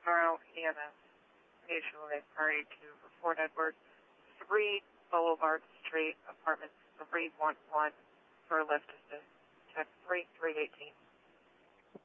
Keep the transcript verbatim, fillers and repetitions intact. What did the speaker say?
Tomorrow, E M S Nationwide Party to Fort Edward, three Boulevard Street, apartments three one one for a lift to